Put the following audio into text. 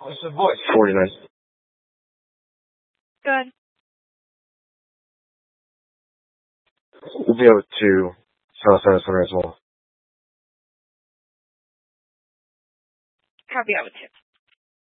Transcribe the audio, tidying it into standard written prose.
What's the voice? 49. Good. We'll be able to sell Center Center as well. I'll be able to.